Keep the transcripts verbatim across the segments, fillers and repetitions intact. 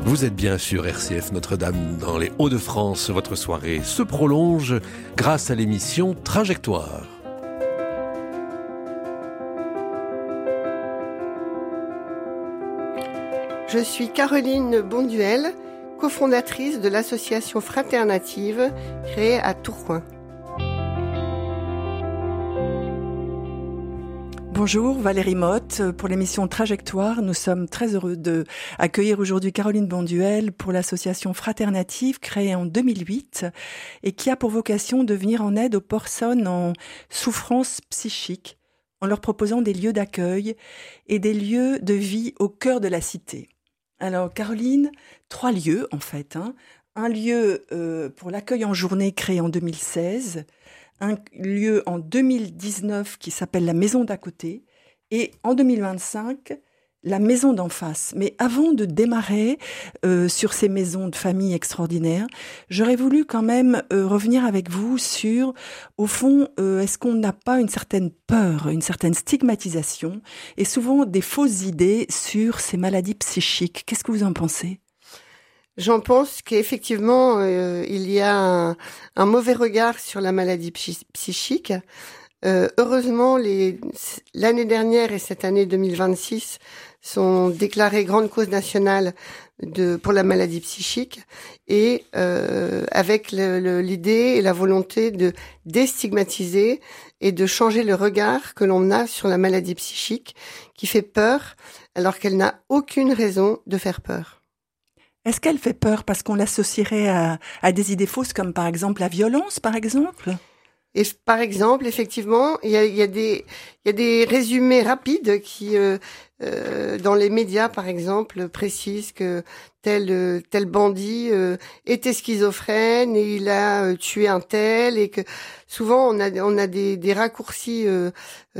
Vous êtes bien sur R C F Notre-Dame dans les Hauts-de-France. Votre soirée se prolonge grâce à l'émission Trajectoire. Je suis Caroline Bonduel, cofondatrice de l'association Fraternative créée à Tourcoing. Bonjour, Valérie Motte pour l'émission Trajectoire. Nous sommes très heureux de accueillir aujourd'hui Caroline Bonduel pour l'association Fraternative créée en deux mille huit et qui a pour vocation de venir en aide aux personnes en souffrance psychique en leur proposant des lieux d'accueil et des lieux de vie au cœur de la cité. Alors Caroline, trois lieux en fait. Hein. Un lieu euh, pour l'accueil en journée créé en deux mille seize, un lieu en deux mille dix-neuf qui s'appelle la Maison d'à côté et en deux mille vingt-cinq, la Maison d'en face. Mais avant de démarrer euh, sur ces maisons de famille extraordinaires, j'aurais voulu quand même euh, revenir avec vous sur, au fond, euh, est-ce qu'on n'a pas une certaine peur, une certaine stigmatisation et souvent des fausses idées sur ces maladies psychiques. Qu'est-ce que vous en pensez ? J'en pense qu'effectivement, euh, il y a un, un mauvais regard sur la maladie psy- psychique. Euh, heureusement, les, l'année dernière et cette année deux mille vingt-six sont déclarées grandes causes nationales de, pour la maladie psychique et euh, avec le, le, l'idée et la volonté de déstigmatiser et de changer le regard que l'on a sur la maladie psychique qui fait peur alors qu'elle n'a aucune raison de faire peur. Est-ce qu'elle fait peur parce qu'on l'associerait à, à des idées fausses comme par exemple la violence, par exemple ? Et par exemple, effectivement, il y a, il y a des, il y a des résumés rapides qui, euh, euh, dans les médias, par exemple, précisent que tel tel bandit euh, était schizophrène et il a euh, tué un tel, et que souvent on a on a des des raccourcis euh,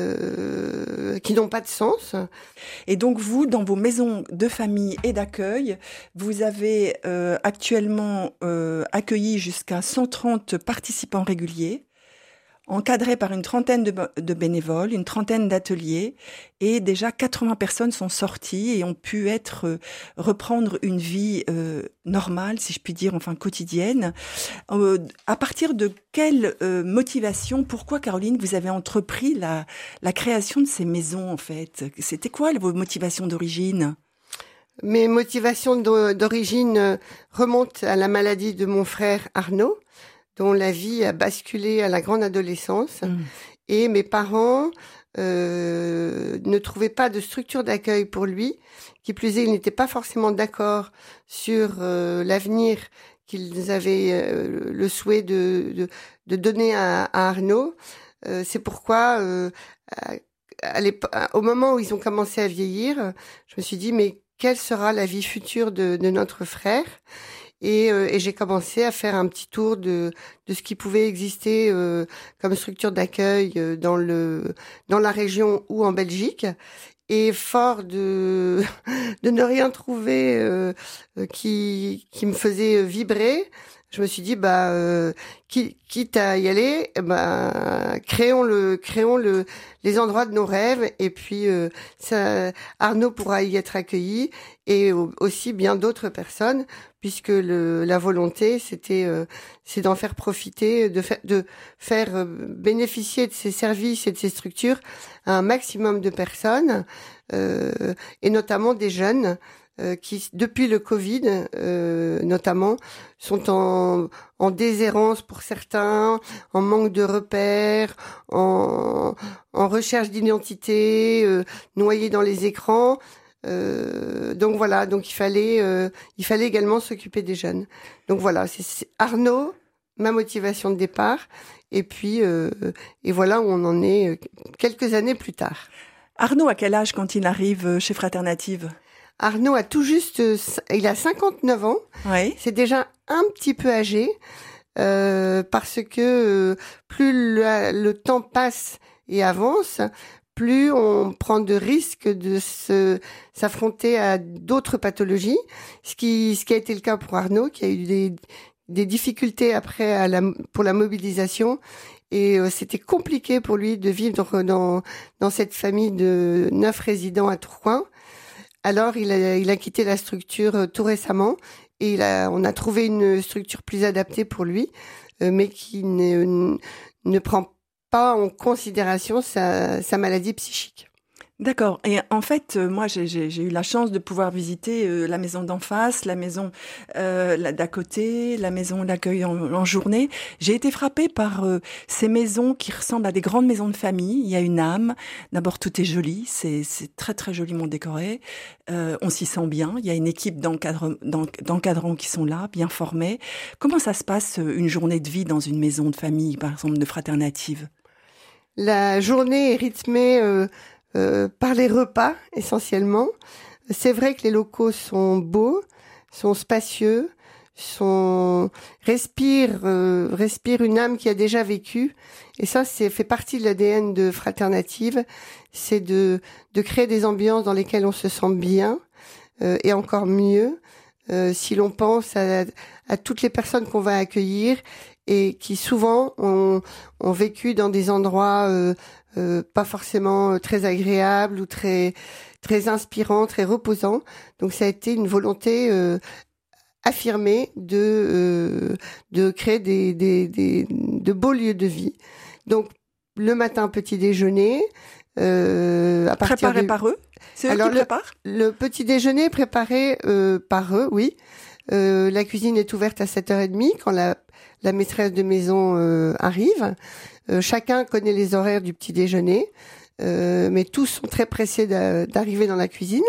euh, qui n'ont pas de sens. Et donc vous, dans vos maisons de famille et d'accueil, vous avez euh, actuellement euh, accueilli jusqu'à cent trente participants réguliers, encadrés par une trentaine de, de bénévoles, une trentaine d'ateliers, et déjà quatre-vingts personnes sont sorties et ont pu être euh, reprendre une vie euh, normale, si je puis dire, enfin quotidienne. Euh, à partir de quelle euh, motivation, pourquoi Caroline, vous avez entrepris la, la création de ces maisons en fait ? C'était quoi vos motivations d'origine ? Mes motivations d'origine remontent à la maladie de mon frère Arnaud, dont la vie a basculé à la grande adolescence. Mmh. Et mes parents euh, ne trouvaient pas de structure d'accueil pour lui. Qui plus est, ils n'étaient pas forcément d'accord sur euh, l'avenir qu'ils avaient euh, le souhait de, de, de donner à, à Arnaud. Euh, c'est pourquoi, euh, à, à au moment où ils ont commencé à vieillir, je me suis dit, mais quelle sera la vie future de, de notre frère ? Et, euh, et j'ai commencé à faire un petit tour de de ce qui pouvait exister euh, comme structure d'accueil euh, dans le dans la région ou en Belgique. Et fort de de ne rien trouver euh, qui qui me faisait vibrer, je me suis dit bah euh, quitte à y aller, bah créons le créons le les endroits de nos rêves, et puis euh, ça, Arnaud pourra y être accueilli et aussi bien d'autres personnes, puisque le la volonté c'était euh, c'est d'en faire profiter, de faire de faire euh, bénéficier de ces services et de ces structures à un maximum de personnes, euh, et notamment des jeunes euh, qui, depuis le Covid, euh, notamment, sont en, en déshérence pour certains, en manque de repères, en, en recherche d'identité, euh, noyés dans les écrans. Euh, donc voilà, donc il fallait, euh, il fallait également s'occuper des jeunes. Donc voilà, c'est, c'est Arnaud, ma motivation de départ, et puis euh, et voilà où on en est quelques années plus tard. Arnaud, à quel âge quand il arrive chez Fraternative ? Arnaud a tout juste, il a cinquante-neuf ans. Oui. C'est déjà un petit peu âgé euh, parce que euh, plus le, le temps passe et avance, plus on prend de risques de se s'affronter à d'autres pathologies. Ce qui, ce qui a été le cas pour Arnaud, qui a eu des des difficultés après à la, pour la mobilisation, et euh, c'était compliqué pour lui de vivre dans dans cette famille de neuf résidents à Tourcoing. Alors il a, il a quitté la structure euh, tout récemment et il a, on a trouvé une structure plus adaptée pour lui, euh, mais qui ne, ne prend pas en considération sa, sa maladie psychique. D'accord. Et en fait, euh, moi, j'ai, j'ai, j'ai eu la chance de pouvoir visiter euh, la maison d'en face, la maison euh, d'à côté, la maison d'accueil en, en journée. J'ai été frappée par euh, ces maisons qui ressemblent à des grandes maisons de famille. Il y a une âme. D'abord, tout est joli. C'est, c'est très, très joliment décoré. Euh, on s'y sent bien. Il y a une équipe d'encadre, d'encadrants qui sont là, bien formés. Comment ça se passe, une journée de vie dans une maison de famille, par exemple, de Fraternative ? La journée est rythmée... Euh, Euh, par les repas essentiellement. C'est vrai que les locaux sont beaux, sont spacieux, sont respirent euh, respirent une âme qui a déjà vécu. Et ça, c'est fait partie de l'A D N de Fraternative. C'est de de créer des ambiances dans lesquelles on se sent bien euh, et encore mieux euh, si l'on pense à, à toutes les personnes qu'on va accueillir et qui souvent ont, ont vécu dans des endroits euh, Euh, pas forcément très agréable ou très très inspirant, très reposant. Donc ça a été une volonté euh, affirmée de euh, de créer des, des des de beaux lieux de vie. Donc le matin petit déjeuner euh, à partir préparé de... par eux. C'est eux Alors qui le, préparent. Le petit déjeuner est préparé euh, par eux, oui. Euh, la cuisine est ouverte à sept heures trente quand la la maîtresse de maison euh, arrive. Euh, chacun connaît les horaires du petit déjeuner, euh, mais tous sont très pressés d'a- d'arriver dans la cuisine.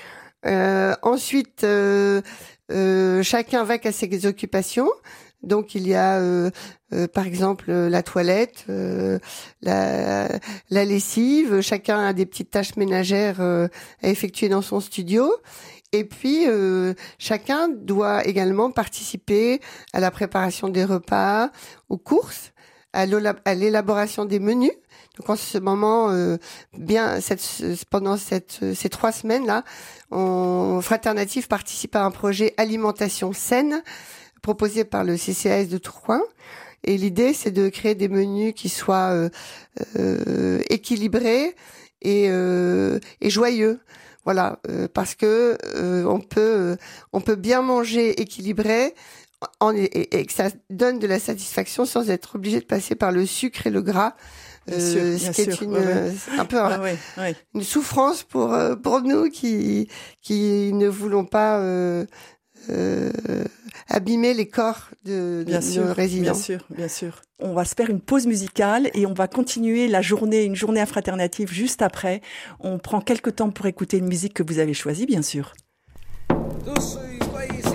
Euh, ensuite, euh, euh, chacun va à ses occupations. Donc il y a, euh, euh, par exemple, la toilette, euh, la, la lessive. Chacun a des petites tâches ménagères euh, à effectuer dans son studio. Et puis, euh, chacun doit également participer à la préparation des repas, aux courses, à, à l'élaboration des menus. Donc, en ce moment, euh, bien, cette, pendant cette, ces trois semaines-là, on, Fraternative participe à un projet alimentation saine proposé par le C C A S de Tourcoing. Et l'idée, c'est de créer des menus qui soient euh, euh, équilibrés et, euh, et joyeux. Voilà, euh, parce que euh, on peut euh, on peut bien manger équilibré en, et, et que ça donne de la satisfaction sans être obligé de passer par le sucre et le gras, bien euh, sûr, ce bien qui sûr, est une ouais, ouais. un peu ouais, ouais, ouais. une souffrance pour pour nous qui qui ne voulons pas euh, euh, abîmer les corps de, de bien nos sûr, résidents. Bien sûr, bien sûr. On va se faire une pause musicale et on va continuer la journée, une journée à Fraternative juste après. On prend quelques temps pour écouter une musique que vous avez choisie, bien sûr. Tous